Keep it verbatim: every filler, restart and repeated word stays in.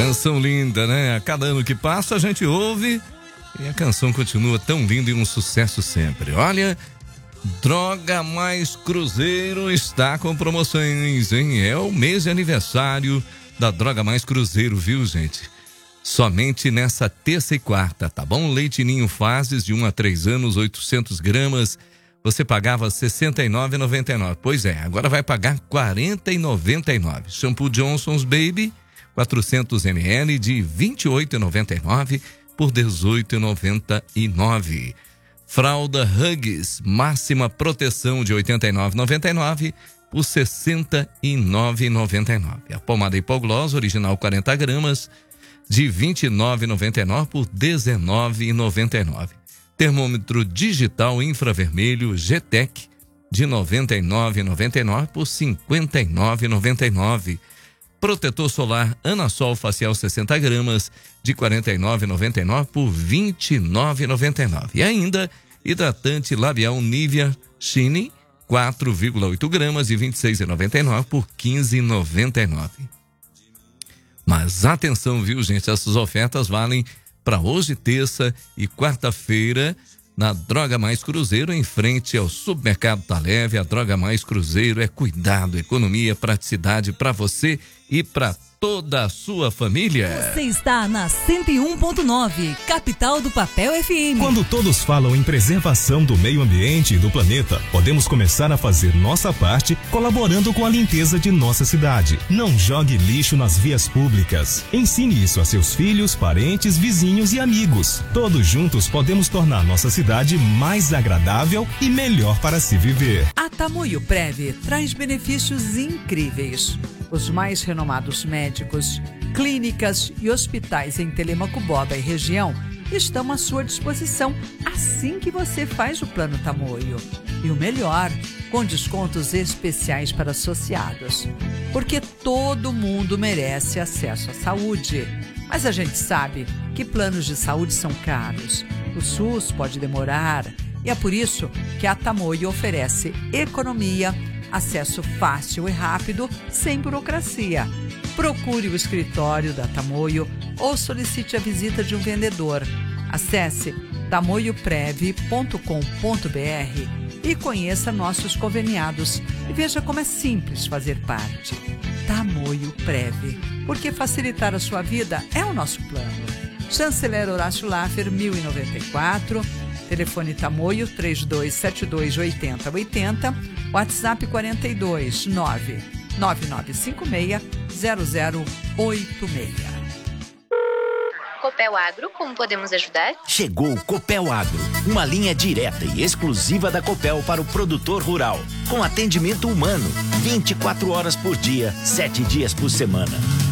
Canção linda, né? A cada ano que passa a gente ouve e a canção continua tão linda e um sucesso sempre. Olha, Droga Mais Cruzeiro está com promoções, hein? É o mês de aniversário da Droga Mais Cruzeiro, viu, gente? Somente nessa terça e quarta, tá bom? Leite Ninho Fases de um a três anos, oitocentos gramas, você pagava sessenta e nove reais e noventa e nove centavos. Pois é, agora vai pagar quarenta reais e noventa e nove centavos. Shampoo Johnson's Baby, quatrocentos mililitros de vinte e oito reais e noventa e nove centavos por dezoito reais e noventa e nove centavos. Fralda Huggies, máxima proteção de oitenta e nove reais e noventa e nove centavos por sessenta e nove reais e noventa e nove centavos. A pomada Hipogloss original quarenta gramas de vinte e nove reais e noventa e nove centavos por dezenove reais e noventa e nove centavos. Termômetro digital infravermelho G-Tech de noventa e nove reais e noventa e nove centavos por cinquenta e nove reais e noventa e nove centavos. Protetor solar Anasol facial sessenta gramas de quarenta e nove reais e noventa e nove centavos por vinte e nove reais e noventa e nove centavos. E ainda hidratante labial Nivea Shine quatro vírgula oito gramas de vinte e seis reais e noventa e nove centavos por quinze reais e noventa e nove centavos. Mas atenção, viu, gente? Essas ofertas valem para hoje, terça e quarta-feira, na Droga Mais Cruzeiro, em frente ao Supermercado Tá Leve. A Droga Mais Cruzeiro é cuidado, economia, praticidade para você e para toda a sua família. Você está na cento e um ponto nove, capital do Papel F M. Quando todos falam em preservação do meio ambiente e do planeta, podemos começar a fazer nossa parte colaborando com a limpeza de nossa cidade. Não jogue lixo nas vias públicas. Ensine isso a seus filhos, parentes, vizinhos e amigos. Todos juntos podemos tornar nossa cidade mais agradável e melhor para se viver. A Tamoio Prev traz benefícios incríveis. Os mais renomados médicos, clínicas e hospitais em Telêmaco Borba e região estão à sua disposição assim que você faz o plano Tamoio. E o melhor, com descontos especiais para associados. Porque todo mundo merece acesso à saúde. Mas a gente sabe que planos de saúde são caros. O SUS pode demorar. E é por isso que a Tamoio oferece economia, acesso fácil e rápido, sem burocracia. Procure o escritório da Tamoio ou solicite a visita de um vendedor. Acesse tamoio prev ponto com ponto b r e conheça nossos conveniados e veja como é simples fazer parte. Tamoio Prev, porque facilitar a sua vida é o nosso plano. Chanceler Horácio Laffer, mil e noventa e quatro, telefone Tamoio três dois sete dois oito zero oito zero, WhatsApp quarenta e dois nove nove nove cinco seis zero zero oito seis. Copel Agro, como podemos ajudar? Chegou o Copel Agro, uma linha direta e exclusiva da Copel para o produtor rural, com atendimento humano, vinte e quatro horas por dia, sete dias por semana.